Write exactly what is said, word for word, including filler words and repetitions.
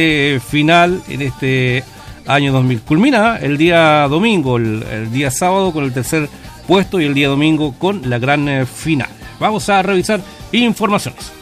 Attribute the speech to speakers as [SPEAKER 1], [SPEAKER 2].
[SPEAKER 1] eh, final en este año dos mil. Culmina el día domingo, el, el día sábado con el tercer puesto y el día domingo con la gran eh, final. Vamos a revisar informaciones.